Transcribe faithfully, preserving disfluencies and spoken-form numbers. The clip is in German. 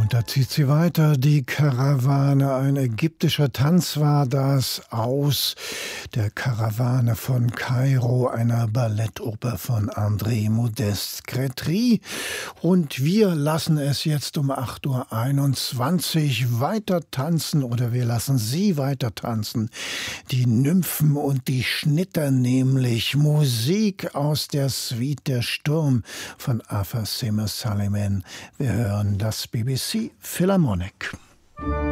Und da zieht sie weiter, die Karawane. Ein ägyptischer Tanz war das aus der Karawane von Kairo, einer Ballettoper von André Modeste Crêtry. Und wir lassen es jetzt um acht Uhr einundzwanzig weiter tanzen, oder wir lassen Sie weiter tanzen. Die Nymphen und die Schnitter, nämlich Musik aus der Suite Der Sturm von Arthur Seymour Suleiman. Wir hören das B B C Philharmonic.